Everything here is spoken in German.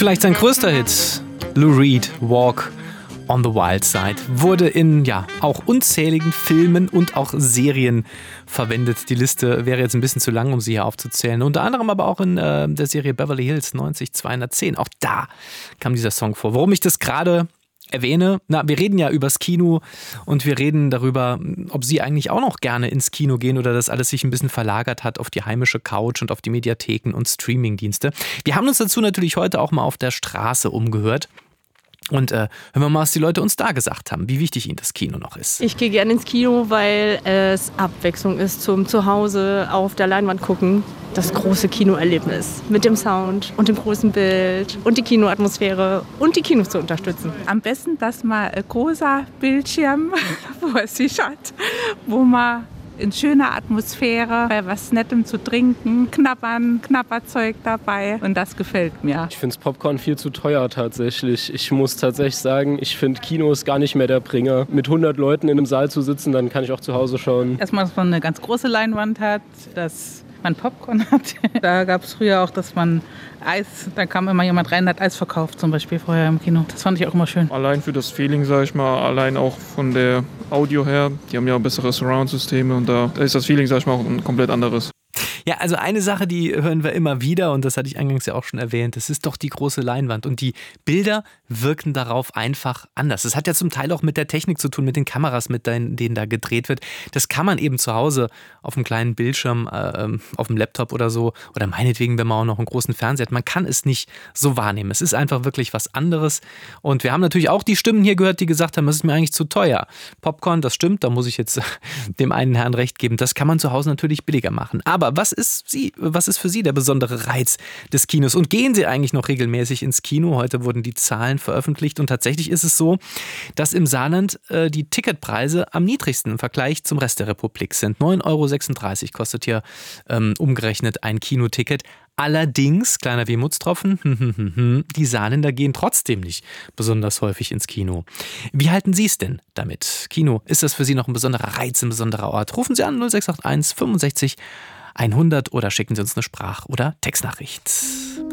Vielleicht sein größter Hit, Lou Reed, Walk on the Wild Side, wurde in auch unzähligen Filmen und auch Serien verwendet. Die Liste wäre jetzt ein bisschen zu lang, um sie hier aufzuzählen. Unter anderem aber auch in der Serie Beverly Hills 90210. Auch da kam dieser Song vor. Warum ich das gerade erwähne, wir reden ja übers Kino und wir reden darüber, ob Sie eigentlich auch noch gerne ins Kino gehen oder das alles sich ein bisschen verlagert hat auf die heimische Couch und auf die Mediatheken und Streamingdienste. Wir haben uns dazu natürlich heute auch mal auf der Straße umgehört. Und hören wir mal, was die Leute uns da gesagt haben, wie wichtig ihnen das Kino noch ist. Ich gehe gerne ins Kino, weil es Abwechslung ist zum Zuhause auf der Leinwand gucken. Das große Kinoerlebnis mit dem Sound und dem großen Bild und die Kinoatmosphäre und die Kinos zu unterstützen. Am besten das mal ein großer Bildschirm, wo es sich hat, wo man in schöner Atmosphäre, bei was Nettem zu trinken, Knabberzeug dabei und das gefällt mir. Ich finde das Popcorn viel zu teuer tatsächlich. Ich muss tatsächlich sagen, ich finde Kino ist gar nicht mehr der Bringer. Mit 100 Leuten in einem Saal zu sitzen, dann kann ich auch zu Hause schauen. Erstmal, dass man eine ganz große Leinwand hat, dass man Popcorn hat. Da gab es früher auch, dass man Eis, da kam immer jemand rein, hat Eis verkauft, zum Beispiel vorher im Kino. Das fand ich auch immer schön. Allein für das Feeling, sage ich mal, allein auch von der Audio her. Die haben ja bessere Surround-Systeme und da ist das Feeling, sage ich mal, auch ein komplett anderes. Ja, also eine Sache, die hören wir immer wieder und das hatte ich eingangs ja auch schon erwähnt, das ist doch die große Leinwand und die Bilder wirken darauf einfach anders. Das hat ja zum Teil auch mit der Technik zu tun, mit den Kameras, mit denen da gedreht wird. Das kann man eben zu Hause auf einem kleinen Bildschirm, auf dem Laptop oder so oder meinetwegen, wenn man auch noch einen großen Fernseher hat, man kann es nicht so wahrnehmen. Es ist einfach wirklich was anderes und wir haben natürlich auch die Stimmen hier gehört, die gesagt haben, das ist mir eigentlich zu teuer. Popcorn, das stimmt, da muss ich jetzt dem einen Herrn recht geben, das kann man zu Hause natürlich billiger machen. Aber was ist für Sie der besondere Reiz des Kinos? Und gehen Sie eigentlich noch regelmäßig ins Kino? Heute wurden die Zahlen veröffentlicht und tatsächlich ist es so, dass im Saarland die Ticketpreise am niedrigsten im Vergleich zum Rest der Republik sind. 9,36 € kostet hier umgerechnet ein Kinoticket. Allerdings, kleiner Wehmutstropfen, die Saarländer gehen trotzdem nicht besonders häufig ins Kino. Wie halten Sie es denn damit? Kino, ist das für Sie noch ein besonderer Reiz, ein besonderer Ort? Rufen Sie an 0681 65 100 oder schicken Sie uns eine Sprach- oder Textnachricht.